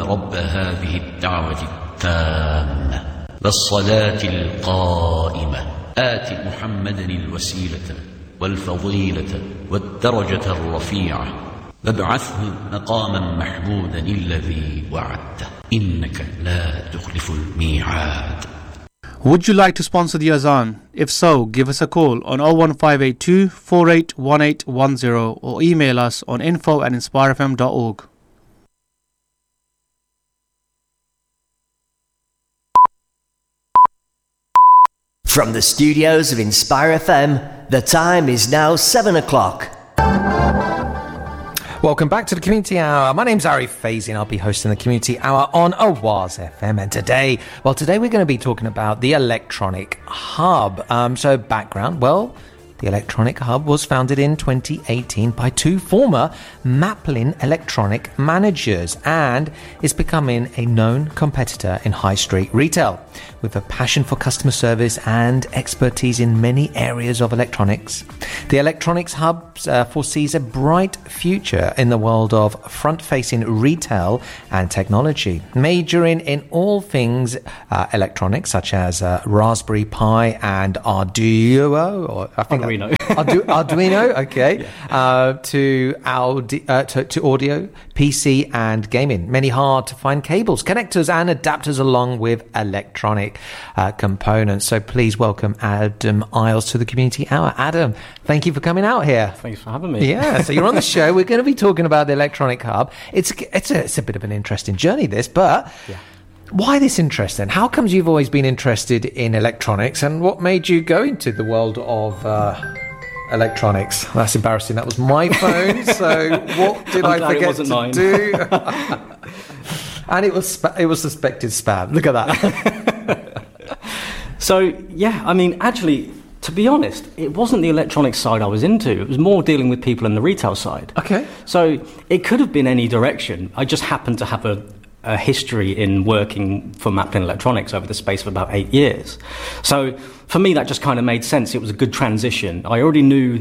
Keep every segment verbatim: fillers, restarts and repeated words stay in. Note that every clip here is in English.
رب هذه الدعوة التامة والصلاة القائمة آت محمدا الوسيلة والفضيلة والدرجة الرفيعة وابعثه مقاما محمودا الذي وعدته إنك لا تخلف الميعاد. Would you like to sponsor the Azan? If so, give us a call on oh one five eight two, four eight one eight one zero or email us on info at inspire f m dot org. From the studios of Inspire F M, the time is now seven o'clock. Welcome back to the Community Hour. My name's Ari Fazin. I'll be hosting the Community Hour on Awaz F M. And today, well, today we're going to be talking about the Electronic Hub. Um, so background, well, the Electronic Hub was founded in twenty eighteen by two former Maplin electronic managers and is becoming a known competitor in high street retail. With a passion for customer service and expertise in many areas of electronics, the Electronics Hub uh, foresees a bright future in the world of front-facing retail and technology, majoring in all things uh, electronics such as uh, Raspberry Pi and Arduino, or I think Arduino, Ardu- Arduino, okay, yeah. uh, to, Audi- uh, to to audio, P C, and gaming. Many hard-to-find cables, connectors, and adapters, along with electronic Uh, components. So please welcome Adam Isles to the Community Hour. Adam, thank you for coming out here. Thanks for having me. Yeah, so you're on the show. We're going to be talking about the Electronic Hub. It's it's a, it's a bit of an interesting journey, this, but yeah. Why this interest then? How comes you've always been interested in electronics, and what made you go into the world of uh, electronics? That's embarrassing. That was my phone. So what did I forget it wasn't to mine. do? And it was spa- it was suspected spam. Look at that. So, yeah, I mean, actually, to be honest, it wasn't the electronics side I was into. It was more dealing with people in the retail side. Okay. So it could have been any direction. I just happened to have a, a history in working for Maplin Electronics over the space of about eight years. So for me, that just kind of made sense. It was a good transition. I already knew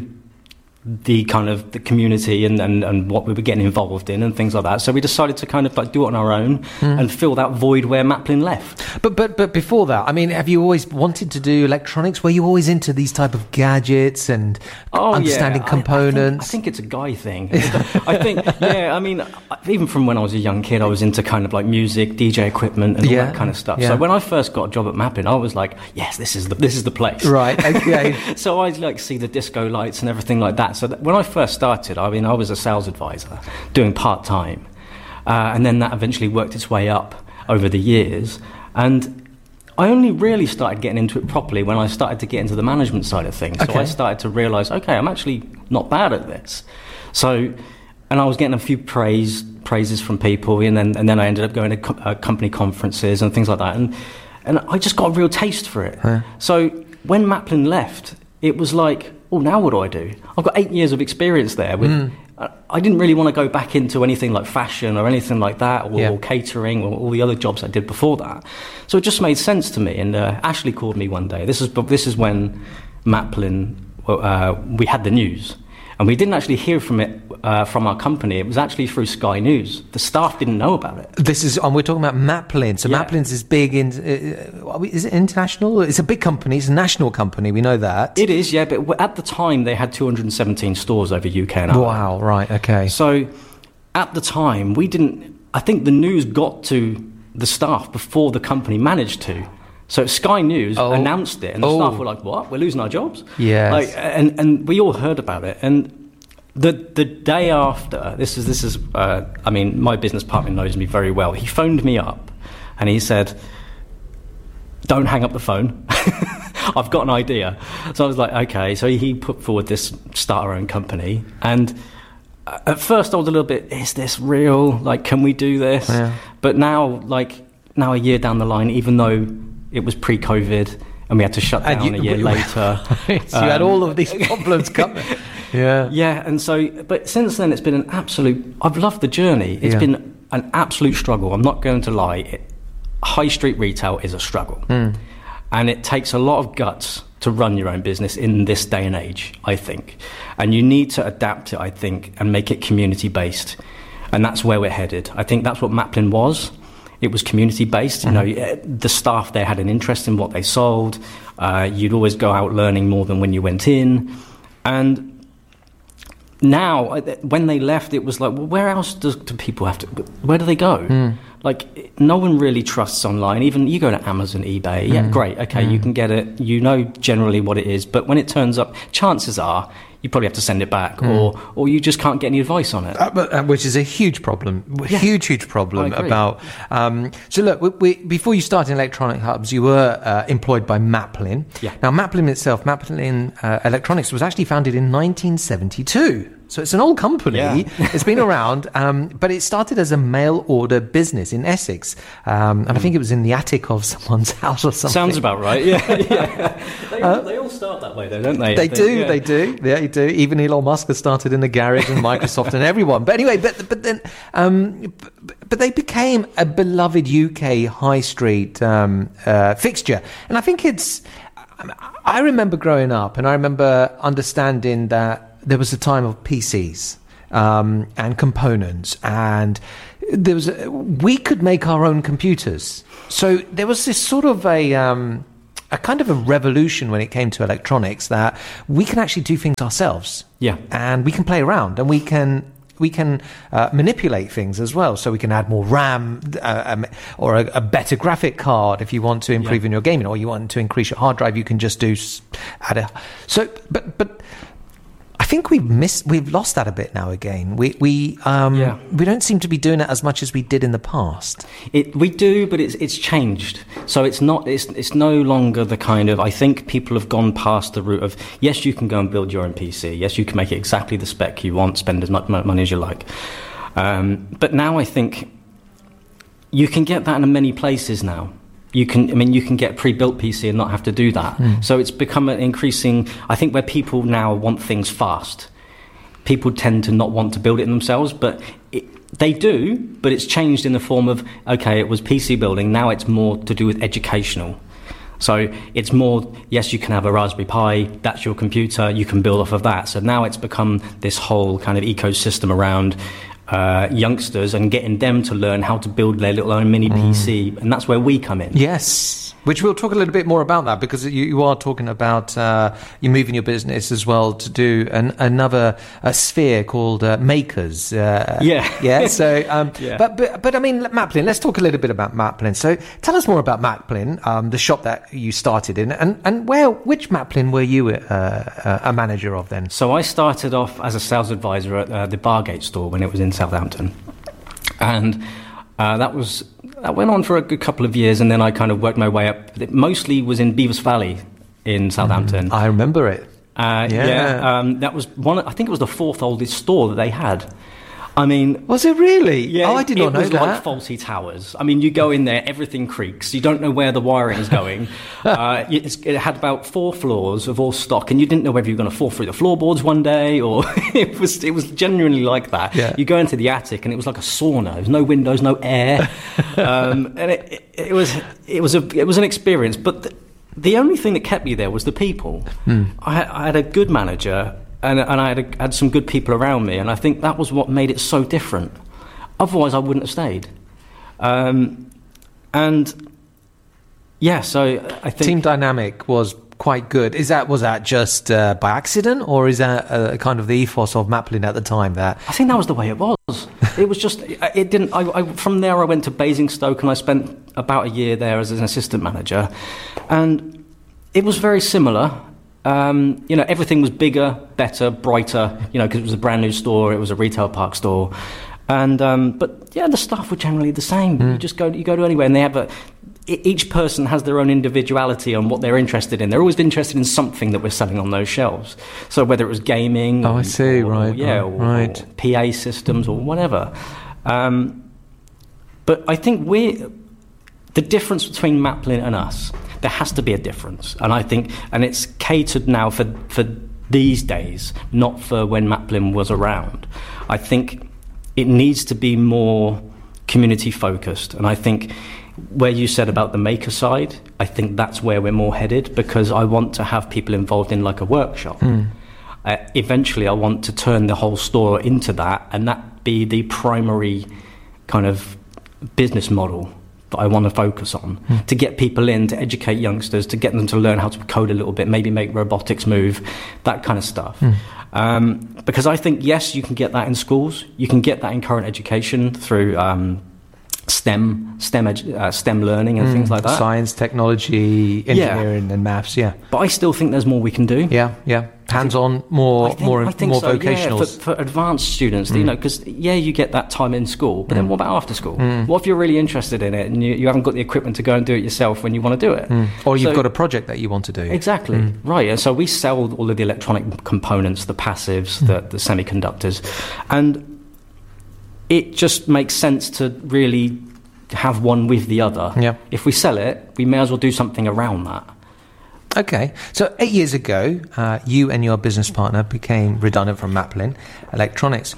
the kind of the community and, and, and what we were getting involved in and things like that. So we decided to kind of like do it on our own mm. and fill that void where Maplin left. But but but before that, I mean, have you always wanted to do electronics? Were you always into these type of gadgets and oh, understanding yeah. components? I, I, think, I think it's a guy thing. I think, yeah, I mean, even from when I was a young kid, I was into kind of like music, D J equipment and all yeah. that kind of stuff. Yeah. So when I first got a job at Maplin, I was like, yes, this is the this is the place. Right, okay. So I like see the disco lights and everything like that. So that when I first started, I mean, I was a sales advisor doing part-time. Uh, and then that eventually worked its way up over the years. And I only really started getting into it properly when I started to get into the management side of things. Okay. So I started to realise, okay, I'm actually not bad at this. So, and I was getting a few praise praises from people, and then and then I ended up going to co- uh, company conferences and things like that. And and I just got a real taste for it. Huh. So when Maplin left, it was like, oh, now what do I do? I've got eight years of experience there. With, mm. I, I didn't really want to go back into anything like fashion or anything like that, or, yeah. or catering, or all the other jobs I did before that. So it just made sense to me. And uh, Ashley called me one day. This is this is when Maplin, uh, we had the news. And we didn't actually hear from it uh, from our company. It was actually through Sky News. The staff didn't know about it. This is, and we're talking about Maplin. So yeah. Maplin's is big in, uh, is it international? It's a big company. It's a national company. We know that. It is, yeah. But at the time, they had two hundred seventeen stores over U K and Ireland. Wow, right, okay. So at the time, we didn't, I think the news got to the staff before the company managed to. So Sky News oh. announced it, and the oh. staff were like, "What? We're losing our jobs?" Yeah, like, and and we all heard about it. And the the day after, this is this is, uh, I mean, my business partner knows me very well. He phoned me up, and he said, "Don't hang up the phone. I've got an idea." So I was like, "Okay." So he put forward this start our own company, and at first I was a little bit, "Is this real? Like, can we do this?" Yeah. But now, like now, a year down the line, even though it was pre-COVID and we had to shut down you, a year later. Right, so um, you had all of these problems coming. Yeah. Yeah, and so, but since then it's been an absolute, I've loved the journey. It's yeah. been an absolute struggle. I'm not going to lie. It, high street retail is a struggle. Mm. And it takes a lot of guts to run your own business in this day and age, I think. And you need to adapt it, I think, and make it community-based. And that's where we're headed. I think that's what Maplin was. It was community based. You know, the staff there had an interest in what they sold. Uh, you'd always go out learning more than when you went in. And now, when they left, it was like, well, where else does, do people have to? Where do they go? Mm. Like, no one really trusts online. Even you go to Amazon, eBay. Yeah, mm. great. Okay, mm. you can get it. You know generally what it is. But when it turns up, chances are you probably have to send it back, mm. or or you just can't get any advice on it. Uh, but, uh, which is a huge problem, yeah. huge, huge problem about... Um, so look, we, we, before you started Electronic Hubs, you were uh, employed by Maplin. Yeah. Now, Maplin itself, Maplin uh, Electronics, was actually founded in nineteen seventy-two. So it's an old company. Yeah. It's been around, um, but it started as a mail order business in Essex. Um, and mm. I think it was in the attic of someone's house or something. Sounds about right, yeah. yeah. They, all, uh, they all start that way, though, don't they? They, they do, yeah. they do. Yeah, they do. Even Elon Musk has started in the garage, and Microsoft and everyone. But anyway, but but then, um, but they became a beloved U K high street um, uh, fixture. And I think it's... I remember growing up, and I remember understanding that there was a time of P Cs um, and components, and there was a, we could make our own computers. So there was this sort of a um, a kind of a revolution when it came to electronics, that we can actually do things ourselves. Yeah, and we can play around, and we can. We can uh, manipulate things as well, so we can add more RAM uh, um, or a, a better graphic card if you want to improve yeah. in your gaming, or you want to increase your hard drive. You can just do add a. So, but but I think we've missed, we've lost that a bit now. Again, we we um, yeah. we don't seem to be doing it as much as we did in the past. It we do, but it's it's changed. So it's not it's it's no longer the kind of. I think people have gone past the route of, yes, you can go and build your own P C. Yes, you can make it exactly the spec you want, spend as much money as you like. Um, but now I think you can get that in many places now. You can, I mean, you can get a pre-built P C and not have to do that. Mm. So it's become an increasing, I think, where people now want things fast. People tend to not want to build it themselves, but it, they do, but it's changed in the form of, okay, it was P C building, now it's more to do with educational. So it's more, yes, you can have a Raspberry Pi, that's your computer, you can build off of that. So now it's become this whole kind of ecosystem around Uh, youngsters and getting them to learn how to build their little own mini mm. P C, and that's where we come in. Yes, which we'll talk a little bit more about that, because you, you are talking about uh, you're moving your business as well to do an, another a sphere called uh, Makers. Uh, yeah, yeah. So, um, yeah. but but but I mean, Maplin. Let's talk a little bit about Maplin. So, tell us more about Maplin, um, the shop that you started in, and and where which Maplin were you uh, a manager of then? So I started off as a sales advisor at uh, the Bargate store when it was in Southampton, and uh, that was that went on for a good couple of years, and then I kind of worked my way up. It mostly was in Beavers Valley in Southampton. Mm, I remember it. Uh, yeah, yeah um, that was one. I think it was the fourth oldest store that they had. I mean, was it really? Yeah, oh, I did not know that. It was like faulty towers. I mean, you go in there, everything creaks. You don't know where the wiring is going. uh, it's, it had about four floors of all stock, and you didn't know whether you were going to fall through the floorboards one day, or it was it was genuinely like that. Yeah. You go into the attic, and it was like a sauna. There was no windows, no air, um, and it, it, it was it was a it was an experience. But the, the only thing that kept me there was the people. Mm. I, I had a good manager. And, and I had, a, had some good people around me, and I think that was what made it so different. Otherwise, I wouldn't have stayed. Um, and yeah, so I think team dynamic was quite good. Is that was that just uh, by accident, or is that uh, kind of the ethos of Maplin at the time? That I think that was the way it was. It was just it didn't. I, I, from there, I went to Basingstoke, and I spent about a year there as an assistant manager, and it was very similar. Um, you know, everything was bigger, better, brighter, you know, because it was a brand new store, it was a retail park store. And, um, but yeah, the staff were generally the same. Mm. You just go, you go to anywhere, and they have a, each person has their own individuality on what they're interested in. They're always interested in something that we're selling on those shelves. So whether it was gaming, oh, or, I see, or, right, or, yeah, right, or, right. or P A systems or whatever. Um, but I think we, the difference between Maplin and us, there has to be a difference, and I think, and it's catered now for for these days, not for when Maplin was around. I think it needs to be more community focused, and I think where you said about the maker side, I think that's where we're more headed, because I want to have people involved in like a workshop. Mm. Uh, eventually, I want to turn the whole store into that, and that be the primary kind of business model. that I want to focus on, mm. to get people in, to educate youngsters, to get them to learn how to code a little bit, maybe make robotics move, that kind of stuff. Mm. Um, because I think, yes, you can get that in schools. You can get that in current education through um, STEM, STEM, edu- uh, STEM learning and mm. things like that. Science, technology, engineering, yeah. and maths. Yeah, but I still think there's more we can do. Yeah, yeah. Hands-on, more, think, more, more so, vocational. Yeah, for, for advanced students, mm. you know, because yeah, you get that time in school, but mm. then what about after school? Mm. What if you're really interested in it and you, you haven't got the equipment to go and do it yourself when you want to do it? Mm. Or you've so, got a project that you want to do. Exactly, mm. right. And so we sell all of the electronic components, the passives, mm. the, the semiconductors, and it just makes sense to really have one with the other. Yeah. If we sell it, we may as well do something around that. Okay, so eight years ago, uh, you and your business partner became redundant from Maplin Electronics.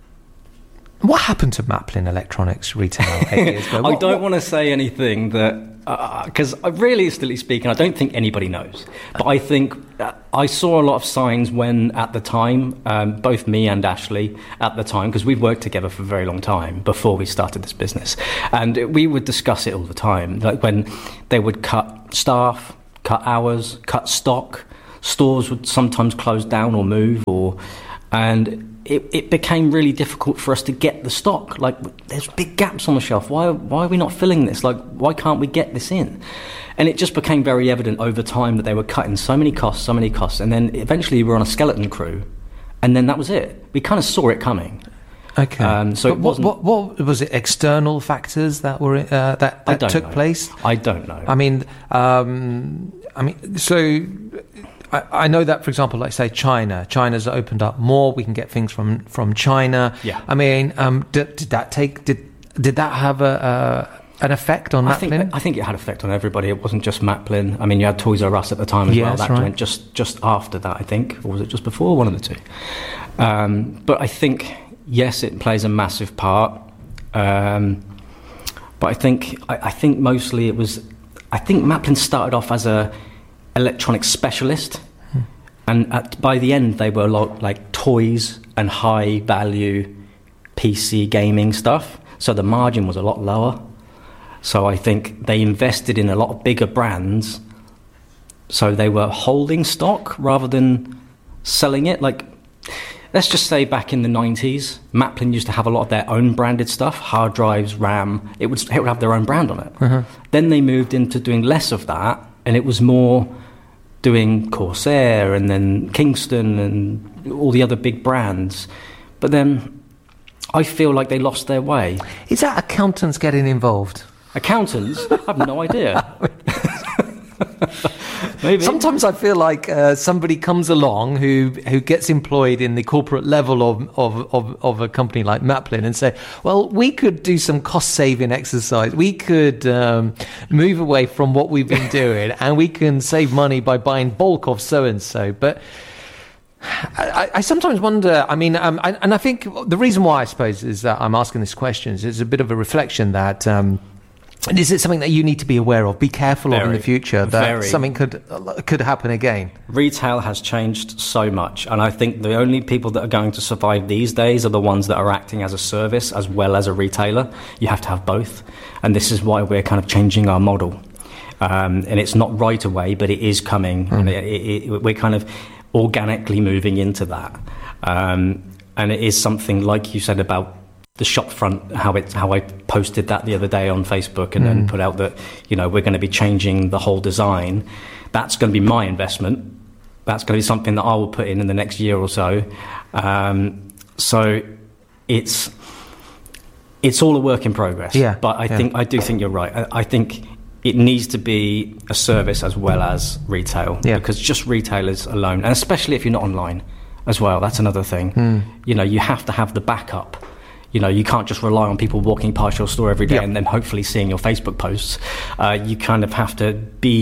What happened to Maplin Electronics retail eight years ago? I What, don't what? want to say anything that, because uh, realistically speaking, I don't think anybody knows. But I think uh, I saw a lot of signs when, at the time, um, both me and Ashley at the time, because we've worked together for a very long time before we started this business, and we would discuss it all the time, like when they would cut staff, cut hours, cut stock, stores would sometimes close down or move, or and it, it became really difficult for us to get the stock. Like, there's big gaps on the shelf. Why why are we not filling this? Like, why can't we get this in? And it just became very evident over time that they were cutting so many costs, so many costs, and then eventually we were on a skeleton crew, and then that was it. We kind of saw it coming. Okay. Um, so but it what, wasn't, what, what was it? External factors that were uh, that, that took know. place? I don't know. I mean, um, I mean, so I, I know that, for example, like say China, China's opened up more. We can get things from, from China. Yeah. I mean, um, did, did that take? Did did that have a, a an effect on I Maplin? think, I think it had effect on everybody. It wasn't just Maplin. I mean, you had Toys R Us at the time as Yeah, well. that's That right. went just just after that, I think, or was it just before? One of the two. Um, but I think, yes, it plays a massive part. Um, but I think I, I think mostly it was. I think Maplin started off as a electronic specialist, hmm. and at, by the end they were a lot like toys and high value P C gaming stuff. So the margin was a lot lower. So I think they invested in a lot of bigger brands. So they were holding stock rather than selling it. Like, let's just say back in the nineties, Maplin used to have a lot of their own branded stuff, hard drives, RAM. It would, it would have their own brand on it. Uh-huh. Then they moved into doing less of that, and it was more doing Corsair and then Kingston and all the other big brands. But then I feel like they lost their way. Is that accountants getting involved? Accountants? I have no idea. Maybe. Sometimes I feel like uh, somebody comes along who who gets employed in the corporate level of, of, of, of a company like Maplin and say, well, we could do some cost-saving exercise. We could um, move away from what we've been doing and we can save money by buying bulk of so-and-so. But I, I sometimes wonder, I mean, um, I, and I think the reason why, I suppose, is that I'm asking these questions is a bit of a reflection that... Um, And is it something that you need to be aware of, be careful very, of in the future, that very. something could could happen again? Retail has changed so much, and I think the only people that are going to survive these days are the ones that are acting as a service as well as a retailer. You have to have both, and this is why we're kind of changing our model. Um, and it's not right away, but it is coming. Mm. And it, it, it, we're kind of organically moving into that. Um, and it is something, like you said about the shop front, how it, how I posted that the other day on Facebook and then mm. put out that, you know, we're going to be changing the whole design. That's going to be my investment. That's going to be something that I will put in in the next year or so. Um, so it's it's all a work in progress. Yeah, but I yeah. think I do think you're right. I, I think it needs to be a service as well as retail. Yeah. Because just retailers alone, and especially if you're not online as well, that's another thing. Mm. You know, you have to have the backup. You know, you can't just rely on people walking past your store every day yep. and then hopefully seeing your Facebook posts. Uh, you kind of have to be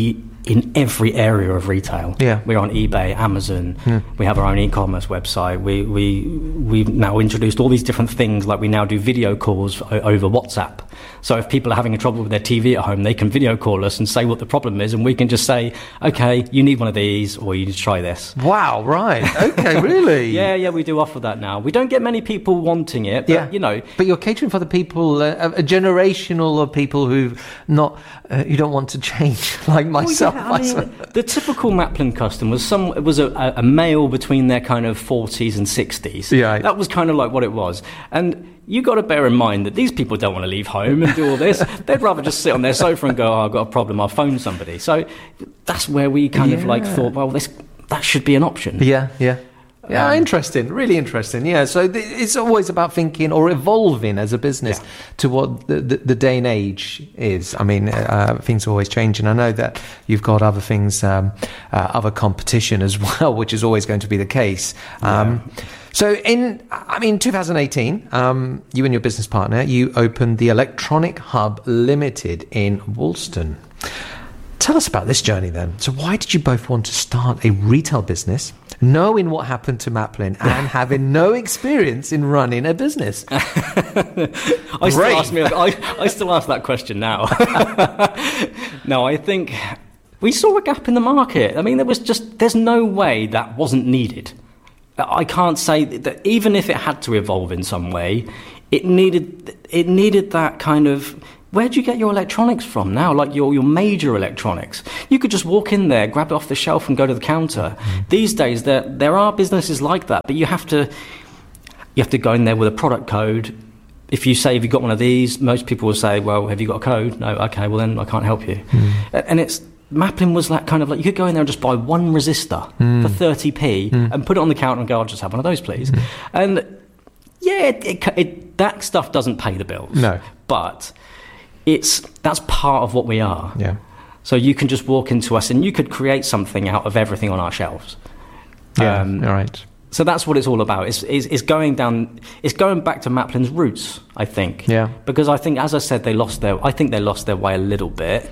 in every area of retail. Yeah. We're on eBay, Amazon. We have our own e-commerce website. We we we've now introduced all these different things. Like we now do video calls o- over WhatsApp. So if people are having a trouble with their T V at home, they can video call us and say what the problem is, and we can just say, okay, you need one of these, or you need to try this. Wow, right. Okay, really? Yeah, yeah, we do offer that now. We don't get many people wanting it, but Yeah. you know, But you're catering for the people, uh, a generational of people who've not, uh, who don't want to change, like myself. Well, yeah, I mean, the typical Maplin customer was some was a, a male between their kind of forties and sixties. Yeah. That was kind of like what it was. And you got to bear in mind that these people don't want to leave home and do all this. They'd rather just sit on their sofa and go, oh, I've got a problem, I'll phone somebody. So that's where we kind of like Yeah. thought, well, this that should be an option. Yeah, yeah. Yeah, Um, interesting. Really interesting. Yeah, so th- it's always about thinking or evolving as a business Yeah. to what the, the, the day and age is. I mean, uh, things are always changing. I know that you've got other things, um, uh, other competition as well, which is always going to be the case. Um, So in, I mean, twenty eighteen, um, you and your business partner, you opened the Electronic Hub Limited in Woolston. Tell us about this journey then. So why did you both want to start a retail business, knowing what happened to Maplin and having no experience in running a business? I still Great. ask me. I, I still ask that question now. No, I think we saw a gap in the market. I mean, there was just there's no way that wasn't needed. I can't say that even if it had to evolve in some way, it needed it needed that kind of. Where do you get your electronics from now? Like your, your major electronics. You could just walk in there, grab it off the shelf and go to the counter. Mm. These days, there there are businesses like that, but you have to you have to go in there with a product code. If you say, have you got one of these? Most people will say, well, have you got a code? No, okay, well then I can't help you. Mm. And it's Maplin was like kind of like you could go in there and just buy one resistor mm. for thirty p mm. and put it on the counter and go, I'll just have one of those, please. Mm. And yeah, it, it, it, that stuff doesn't pay the bills. No. But it's that's part of what we are. Yeah. So you can just walk into us and you could create something out of everything on our shelves. Yeah. Um, all right. So that's what it's all about. It's, it's, it's going down. It's going back to Maplin's roots, I think. Yeah. Because I think, as I said, they lost their. I think they lost their way a little bit.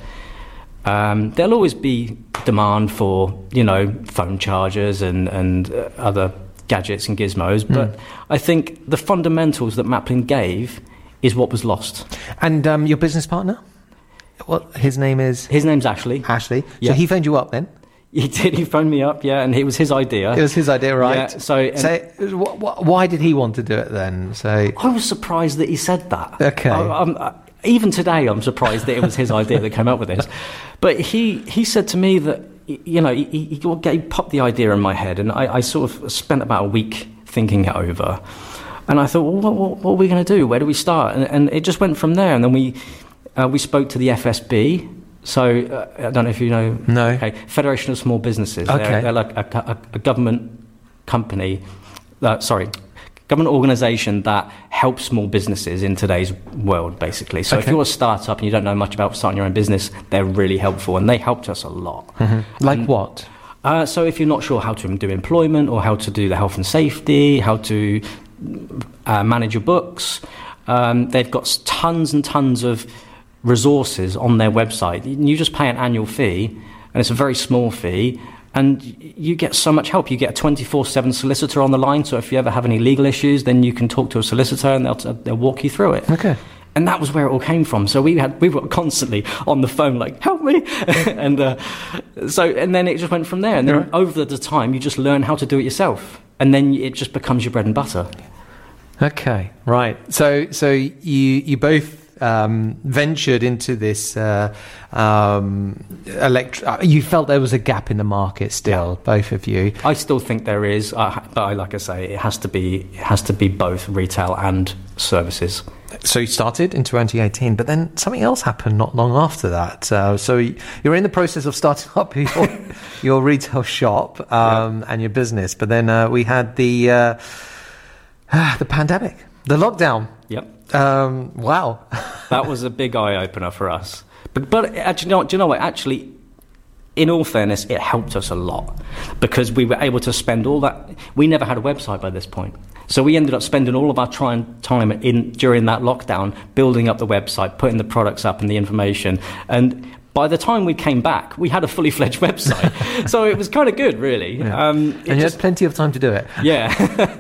Um, there'll always be demand for, you know, phone chargers and and uh, other gadgets and gizmos, but mm. I think the fundamentals that Maplin gave is what was lost. And um, your business partner? Well, his name is His name's Ashley. Ashley. Yeah. So he phoned you up then? He did. He phoned me up, yeah, and it was his idea. It was his idea, right? Yeah, so, and so wh- wh- why did he want to do it then? So I was surprised that he said that. Okay. I, I'm, I, even today, I'm surprised that it was his idea that came up with this. But he, he said to me that, you know, he, he, he popped the idea in my head, and I, I sort of spent about a week thinking it over. And I thought, well, what, what are we going to do? Where do we start? And, and it just went from there. And then we uh, we spoke to the F S B. So uh, I don't know if you know. No. Okay. Federation of Small Businesses. Okay. They're, they're like a, a, a government company. Uh, sorry. Government organisation that helps small businesses in today's world, basically. So Okay. if you're a startup and you don't know much about starting your own business, they're really helpful, and they helped us a lot. Mm-hmm. Like Um, what? Uh, so if you're not sure how to do employment or how to do the health and safety, how to uh, manage your books, um, they've got tons and tons of resources on their website. You just pay an annual fee, and it's a very small fee, and you get so much help. You get a twenty-four seven solicitor on the line, so if you ever have any legal issues, then you can talk to a solicitor and they'll, they'll walk you through it. Okay. And that was where it all came from. So we had we were constantly on the phone, like, help me, and uh, so and then it just went from there. And then Right. over the time, you just learn how to do it yourself, and then it just becomes your bread and butter. Okay, right. So, so you you both um, ventured into this. Uh, um, elect- uh, you felt there was a gap in the market still, both of you. I still think there is, uh, but I, like I say, it has to be it has to be both retail and services. So you started in twenty eighteen, but then something else happened not long after that. Uh, so you were in the process of starting up your, your retail shop um, and your business, but then uh, we had the uh, the pandemic, the lockdown. Yep, Um, wow. that was a big eye opener for us. But but actually, no, do you know what? Actually, in all fairness, it helped us a lot because we were able to spend all that. We never had a website by this point. So we ended up spending all of our try- time in during that lockdown building up the website, putting the products up and the information. And by the time we came back, we had a fully fledged website. So it was kind of good, really. Yeah. Um, and you just, had plenty of time to do it. Yeah,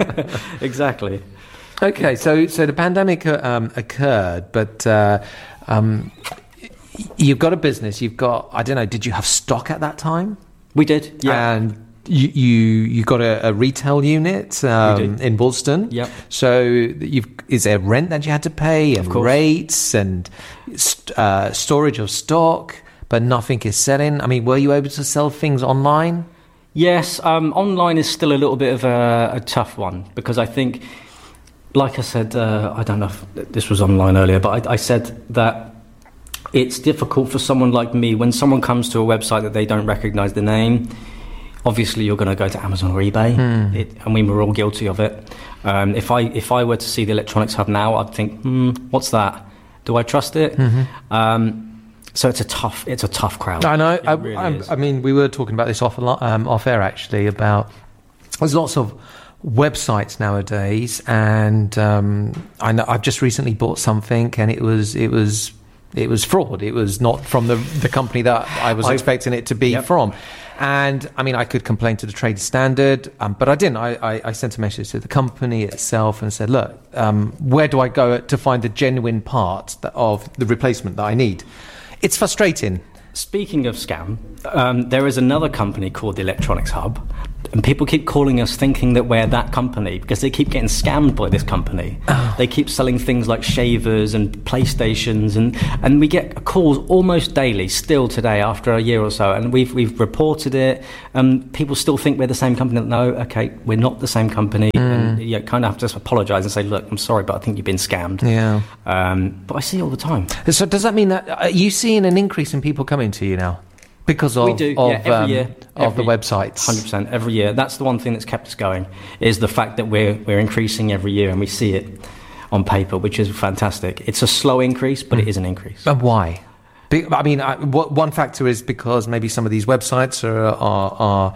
exactly. Okay, so so the pandemic uh, um, occurred, but uh, um, you've got a business. You've got, I don't know, did you have stock at that time? We did, yeah. And you you, you got a, a retail unit um, in Woolston. Yep. So you've is there rent that you had to pay and rates and st- uh, storage of stock, but nothing is selling. I mean, were you able to sell things online? Yes, um, online is still a little bit of a, a tough one because I think, like I said, uh, I don't know if this was online earlier, but I, I said that it's difficult for someone like me when someone comes to a website that they don't recognise the name. Obviously, you're going to go to Amazon or eBay. Hmm. It, I mean, we're all guilty of it. Um, if I if I were to see the Electronics Hub now, I'd think, hmm, what's that? Do I trust it? Mm-hmm. Um, so it's a tough it's a tough crowd. I know. It I, really I, is. I mean, we were talking about this off a lot, um, off air actually about there's lots of websites nowadays, and um, I know I've just recently bought something, and it was it was it was fraud. It was not from the the company that I was I, expecting it to be yep. from. And I mean, I could complain to the trade standard, um, but I didn't. I, I, I sent a message to the company itself and said, look, um, where do I go to find the genuine part that, of the replacement that I need? It's frustrating. Speaking of scam, um, there is another company called the Electronics Hub, and people keep calling us thinking that we're that company because they keep getting scammed by this company. Oh. They keep selling things like shavers and PlayStations, and, and we get calls almost daily still today after a year or so, and we've we've reported it, and people still think we're the same company. No, okay, we're not the same company. Mm. And you kind of have to just apologise and say, look, I'm sorry, but I think you've been scammed. Yeah. Um, but I see it all the time. So does that mean that are you seeing an increase in people coming to you now? Because of, we do, of, yeah, every um, year, of every, the websites. one hundred percent every year. That's the one thing that's kept us going, is the fact that we're we're increasing every year, and we see it on paper, which is fantastic. It's a slow increase, but mm. it is an increase. And why? Be, I mean, I, what, one factor is because maybe some of these websites are are, are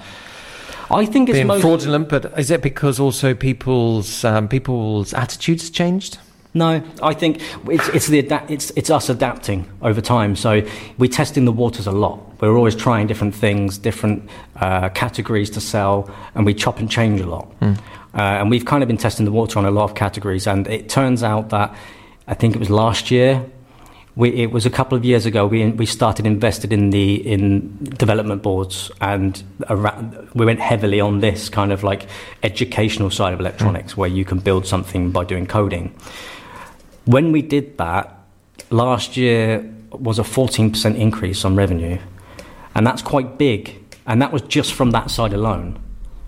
I think it's being most fraudulent, but is it because also people's um, people's attitudes changed? No, I think it's it's the adapt, it's it's us adapting over time. So we're testing the waters a lot. We're always trying different things, different uh, categories to sell, and we chop and change a lot. Mm. Uh, and we've kind of been testing the water on a lot of categories. And it turns out that I think it was last year. We, it was a couple of years ago. We we started invested in the in development boards, and around, we went heavily on this kind of like educational side of electronics, mm. where you can build something by doing coding. When we did that, last year was a fourteen percent increase on revenue, and that's quite big, and that was just from that side alone.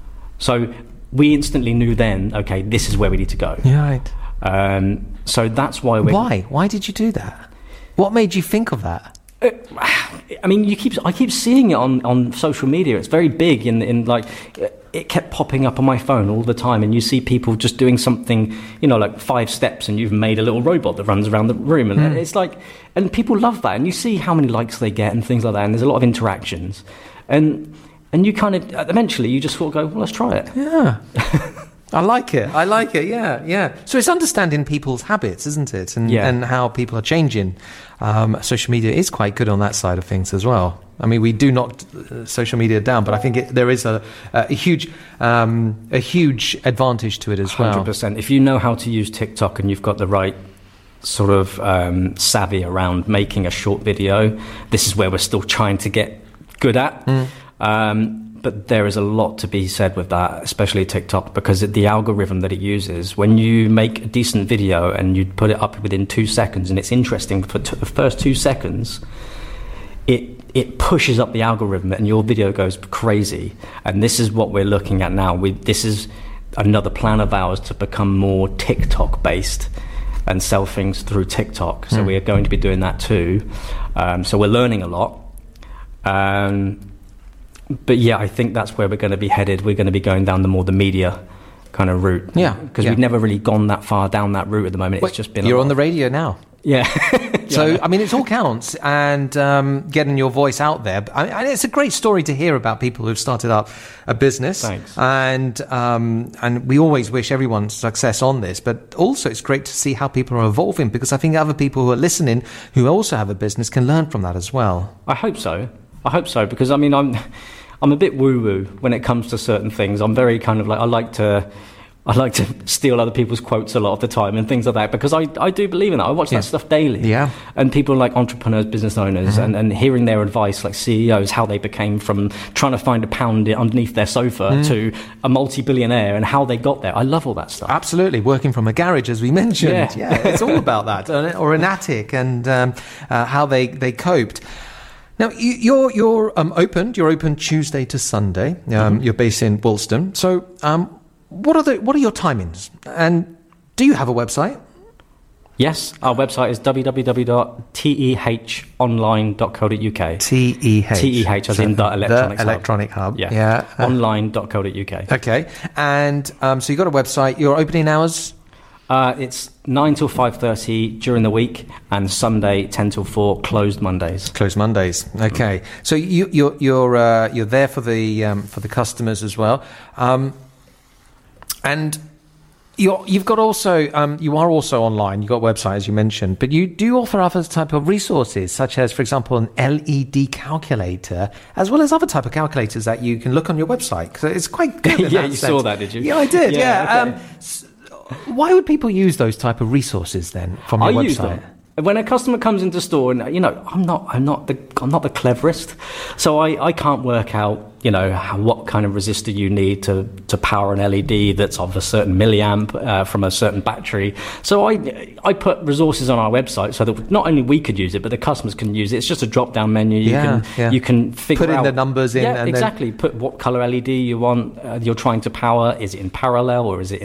So we instantly knew then, okay, this is where we need to go. Yeah, right. Um, so that's why we. Why? Why did you do that? What made you think of that? Uh, I mean, you keep. I keep seeing it on, on social media. It's very big in in like. It kept popping up on my phone all the time, and you see people just doing something, you know, like five steps, and you've made a little robot that runs around the room, and mm. it's like, and people love that, and you see how many likes they get and things like that, and there's a lot of interactions, and and you kind of eventually you just sort of go, well, let's try it. Yeah. I like it. I like it. Yeah, yeah. So it's understanding people's habits, isn't it? And yeah. and how people are changing. Um, social media is quite good on that side of things as well. I mean, we do knock uh, social media down, but I think it, there is a, a huge um, a huge advantage to it as well. one hundred percent. If you know how to use TikTok and you've got the right sort of um, savvy around making a short video, this is where we're still trying to get good at. Mm. Um, but there is a lot to be said with that, especially TikTok, because the algorithm that it uses, when you make a decent video and you put it up within two seconds and it's interesting for t- the first two seconds, it it pushes up the algorithm and your video goes crazy. And this is what we're looking at now. We, this is another plan of ours to become more TikTok based and sell things through TikTok. So mm. we are going to be doing that too. Um, so we're learning a lot. Um, but yeah, I think that's where we're going to be headed. We're going to be going down the more the media kind of route. Yeah. Because yeah. we've never really gone that far down that route at the moment. Wait, it's just been You're a on the radio now. Yeah. So, Yeah. I mean, it all counts, and um, getting your voice out there. I, and it's a great story to hear about people who've started up a business. Thanks. And um, and we always wish everyone success on this, but also it's great to see how people are evolving, because I think other people who are listening who also have a business can learn from that as well. I hope so. I hope so, because I mean, I'm I'm a bit woo-woo when it comes to certain things. I'm very kind of like, I like to I like to steal other people's quotes a lot of the time and things like that, because I, I do believe in that. I watch Yeah. that stuff daily. Yeah. And people like entrepreneurs, business owners, Mm-hmm. and, and hearing their advice, like C E Os, how they became from trying to find a pound underneath their sofa Mm. to a multi-billionaire, and how they got there. I love all that stuff. Absolutely, working from a garage, as we mentioned. Yeah. Yeah, it's all about that, or or an attic, and um, uh, how they, they coped. Now, you, you're you're um, opened. You're open Tuesday to Sunday. Um, Mm-hmm. You're based in Woolston. So, um, what are the what are your timings? And do you have a website? Yes, our website is w w w dot teh online dot co dot u k. T E H. T E H as in the Electronics Hub. Electronic Hub. Yeah. Yeah. Uh, online dot co dot u k. okay. And um, so you've got a website. Your opening hours? Uh, it's nine till five thirty during the week, and Sunday ten till four, closed Mondays. Closed Mondays. Okay. So you, you're you're uh, you're there for the um, for the customers as well, um, and you're, you've got also um, you are also online. You've got a website, as you mentioned, but you do offer other type of resources, such as, for example, an L E D calculator, as well as other type of calculators that you can look on your website. So it's quite good. in Yeah, that you sense. saw that, did you? Yeah, I did. Yeah, Yeah. okay. Um, s- why would people use those type of resources then from your I website? use them. When a customer comes into store, and you know, I'm not, I'm not the, I'm not the cleverest, so I, I can't work out, you know, how, what kind of resistor you need to, to power an L E D that's of a certain milliamp uh, from a certain battery. So I, I put resources on our website so that not only we could use it, but the customers can use it. It's just a drop-down menu. You Yeah, can, yeah. you can figure Put in out the numbers in Yeah, and then- exactly. Put what color L E D you want. Uh, you're trying to power. Is it in parallel or is it